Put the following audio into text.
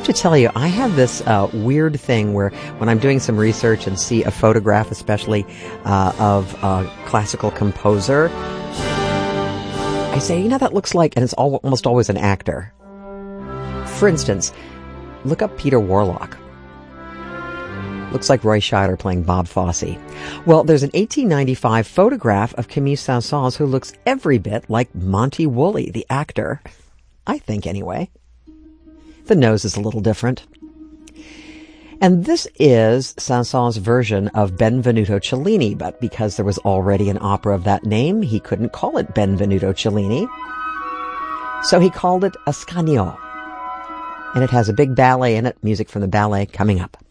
have to tell you, I have this weird thing where when I'm doing some research and see a photograph, especially of a classical composer, I say, that looks like, and it's almost always an actor. For instance, look up Peter Warlock. Looks like Roy Scheider playing Bob Fosse. Well, there's an 1895 photograph of Camille Saint-Saëns who looks every bit like Monty Woolley, the actor. I think, anyway. The nose is a little different. And this is Saint-Saëns' version of Benvenuto Cellini, but because there was already an opera of that name, he couldn't call it Benvenuto Cellini. So he called it Ascanio. And it has a big ballet in it, music from the ballet coming up.